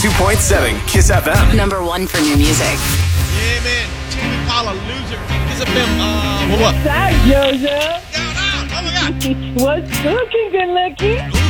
102.7 Kiss FM. Number one for new music. Yeah, man. Tame Impala, Loser. Kiss FM. What? What's up, JoJo? Oh, my God. What's cooking, good looking?